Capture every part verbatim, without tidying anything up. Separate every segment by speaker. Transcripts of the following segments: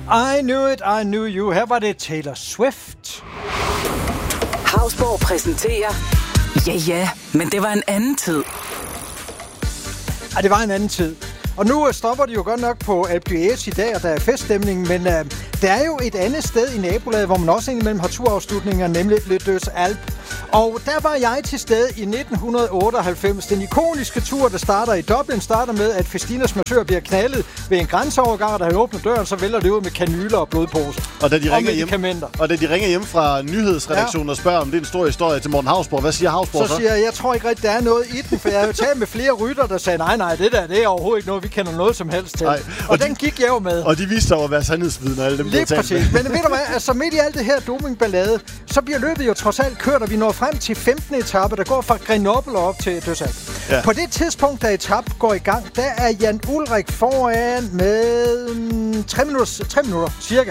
Speaker 1: I knew it, I knew you. Her var det Taylor Swift.
Speaker 2: Hausborg præsenterer... Ja, ja, men det var en anden tid.
Speaker 1: Ja, det var en anden tid. Og nu stopper de jo godt nok på Alpe d'Huez i dag, og der er feststemning, men øh, der er jo et andet sted i nabolaget, hvor man også indimellem har turafslutninger, nemlig Les Deux Alpes. Og der var jeg til stede i nitten otteoghalvfems. Den ikoniske tur, der starter i Dublin, starter med, at Festinas motor bliver knaldet ved en grænseovergang, og da han åbner døren, så vælter det ud med kanyler og blodposer.
Speaker 3: Og da de
Speaker 1: og
Speaker 3: ringer hjem, og da de ringer hjem fra nyhedsredaktionen ja. og spørger, om det er en stor historie til Morten Hausborg, hvad siger Hausborg så?
Speaker 1: Så siger jeg, jeg tror ikke rigtig, der er noget i den, for jeg har jo talt med flere rytter, der sagde, nej, nej, det der, det er overhovedet ikke noget, vi kender noget som helst til. Ej, og, og de, den gik jeg jo med.
Speaker 3: Og de viste sig at være sandhedsvidner, alle dem,
Speaker 1: lige præcis. Men ved du hvad, altså midt i alt det her dopingballade, så bliver løbet jo trods alt kørt, og vi når frem til femtende etape, der går fra Grenoble op til Deux Alpes. Ja. På det tidspunkt, da etape går i gang, der er Jan Ullrich foran med mm, tre minutter cirka,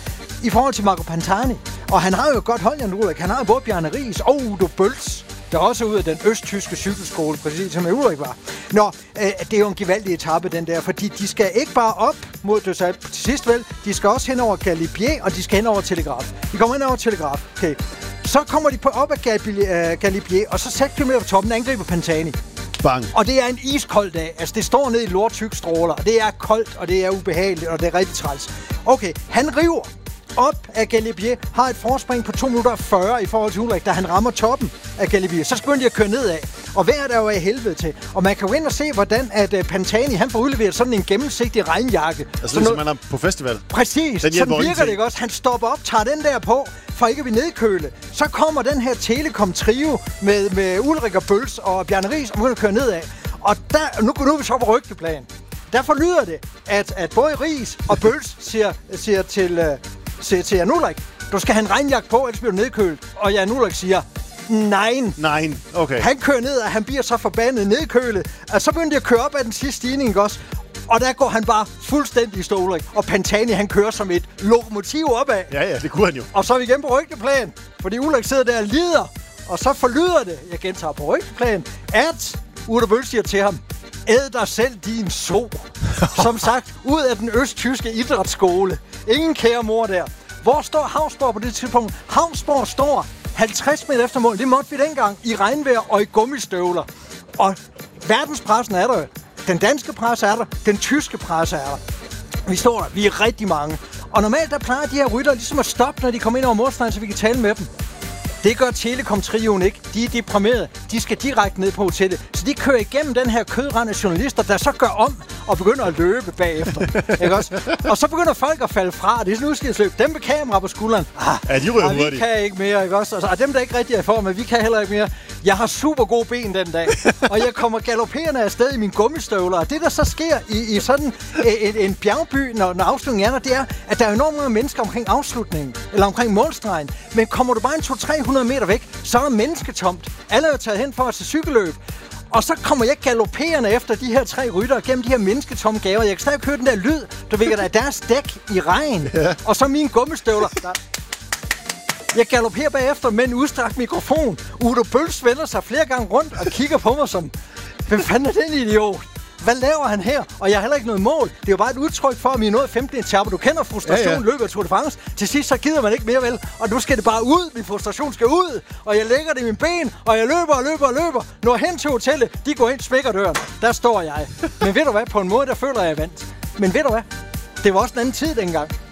Speaker 1: i forhold til Marco Pantani. Og han har jo et godt hold, Jan Ullrich. Han har jo både Bjarne Riis og Udo Bölz, der også er ud af den østtyske cykelskole, præcis som Ullrich var. Nå, øh, det er jo en gevaldig etape, den der, fordi de skal ikke bare op mod Deux Alpes til sidst vel, de skal også hen over Galibier, og de skal hen over Telegraf. De kommer hen over Telegraf, okay. Så kommer de på op ad Galibier, og så seks kilometer på toppen, der angriber Pantani.
Speaker 3: Bang.
Speaker 1: Og det er en iskold dag. Altså, det står ned i lorttyk stråler, og det er koldt, og det er ubehageligt, og det er rigtig træls. Okay, han river op af Galibier, har et forspring på to minutter og fyrre i forhold til Ullrich, da han rammer toppen af Galibier. Så begynder de at køre nedad, og vejret er jo af helvede til. Og man kan jo ind og se, hvordan at Pantani, han får udleveret sådan en gennemsigtig regnjakke.
Speaker 3: Altså ligesom man er på festival.
Speaker 1: Præcis, sådan virker det ikke også. Han stopper op, tager den der på, for ikke at blive nedkøle. Så kommer den her Telekom-trio med, med Ullrich og Bölz og Bjarne Riis, og begynder at køre nedad. Og der, nu, nu er vi så på rygteplan. Derfor lyder det, at, at både Riis og Bölz siger, siger til... Uh, til Jan Ullrich, du skal have en regnjakke på, ellers bliver du nedkølet. Og Jan Ullrich siger, nej.
Speaker 3: Nej, okay.
Speaker 1: Han kører ned, og han bliver så forbandet nedkølet. Og så begynder de at køre op ad den sidste stigning, ikke også? Og der går han bare fuldstændig i stå, Ullrich. Og Pantani, han kører som et lokomotiv opad.
Speaker 3: Ja, ja, det kunne han jo.
Speaker 1: Og så er vi igen på rygteplan, fordi Ullrich sidder der og lider. Og så forlyder det, jeg gentager på rygteplan, at Udo Bölz siger til ham, æd dig selv, din so. Som sagt, ud af den østtyske idrætsskole. Ingen kære mor der. Hvor står Hausborg på det tidspunkt? Hausborg står halvtreds meter efter mål. Det måtte vi dengang i regnvejr og i gummistøvler. Og verdenspressen er der. Den danske presse er der. Den tyske presse er der. Vi står der. Vi er rigtig mange. Og normalt der plejer de her rytter ligesom at stoppe, når de kommer ind over målstregen, så vi kan tale med dem. Det gør Telekom-trioen ikke. De er deprimerede. De skal direkte ned på hotellet. Så de kører igennem den her kødrand af journalister, der så gør om og begynder at løbe bagefter. Ikke også? Og så begynder folk at falde fra. Det er sådan en udskillingsløb. Dem med kamera på skulderen. Ah,
Speaker 3: ja, de ryger
Speaker 1: ah, vi kan ikke mere, ikke også? Og dem, der ikke rigtig er i form, men vi kan heller ikke mere. Jeg har super gode ben den dag. Og jeg kommer galopperende afsted i mine gummistøvler. Og det, der så sker i, i sådan en, en bjergby, når, når afslutningen er der, det er, at der er enormt mange mennesker omkring afslutningen. Eller omkring målstregen. Men kommer du bare en to til tre hundrede meter væk, så er der mennesketomt. Alle er jo taget hen for at se cykelløb. Og så kommer jeg galopperende efter de her tre ryttere gennem de her mennesketomme gaver. Jeg kan stadig høre den der lyd, du ved, der er deres dæk i regn. Ja. Og så mine gummistøvler. Der... Jeg galopperer bagefter med en udstrakt mikrofon. Udo Bölz vender sig flere gange rundt og kigger på mig som, hvem fanden er den idiot? Hvad laver han her? Og jeg har heller ikke noget mål. Det er jo bare et udtryk for, at vi er nået femtende etape. Du kender frustration, ja, ja. Løbet af Tour de France. Til sidst så gider man ikke mere vel. Og nu skal det bare ud. Min frustration skal ud. Og jeg lægger det i mine ben. Og jeg løber og løber og løber. Når hen til hotellet. De går ind, smækker døren. Der står jeg. Men ved du hvad? På en måde, der føler jeg, jeg vandt. Men ved du hvad? Det var også en anden tid dengang.